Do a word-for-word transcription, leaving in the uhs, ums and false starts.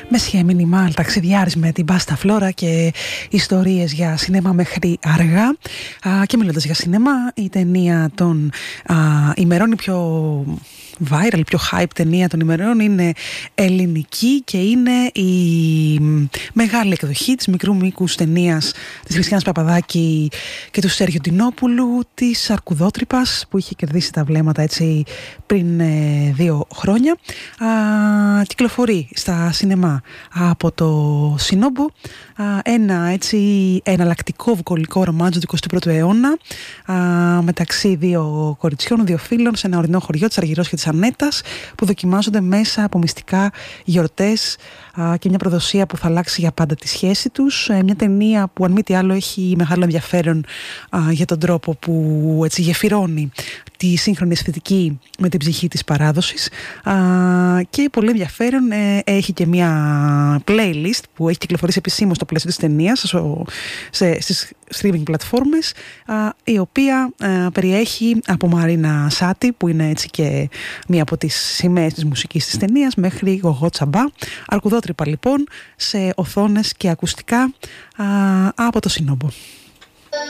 Μεσχέ Μινιμάλ, ταξιδιάρης με την Πάστα Φλόρα και ιστορίες για σινέμα μέχρι αργά. Α, και μιλώντας για σινέμα, η ταινία των α, ημερών, η πιο viral, η πιο hype ταινία των ημερών είναι ελληνική και είναι η μεγάλη εκδοχή της μικρού μήκους ταινίας της Χριστιανάς Παπαδάκη και του Σέργιου Ντινόπουλου, της Αρκουδότρυπας, που είχε κερδίσει τα βλέμματα έτσι πριν ε, δύο χρόνια. Α, κυκλοφορεί στα σινεμά από το Σινόμπο, α, ένα έτσι εναλλακτικό βουκολικό ρομάντζο του εικοστού πρώτου αιώνα, α, μεταξύ δύο κοριτσιών, δύο φίλων σε ένα ορεινό χωριό της Αργυρός και της Ανέτας, που δοκιμάζονται μέσα από μυστικά γιορτές α, και μια προδοσία που θα αλλάξει για πάντα τη σχέση τους. Ε, μια ταινία που αν μη τι άλλο έχει μεγάλο ενδιαφέρον α, για τον τρόπο που έτσι γεφυρώνει τη σύγχρονη αισθητική με την ψυχή της παράδοσης, α, και πολύ ενδιαφέρον ε, έχει και μια playlist που έχει κυκλοφορήσει επισήμως στο πλαίσιο της ταινίας σε, στις streaming πλατφόρμες, α, η οποία α, περιέχει από Μαρίνα Σάτι, που είναι έτσι και μία από τις σημαίες της μουσικής της ταινίας, μέχρι Γογό Τσαμπά. Αρκουδότρυπα λοιπόν σε οθόνες και ακουστικά α, από το Σινόμπο.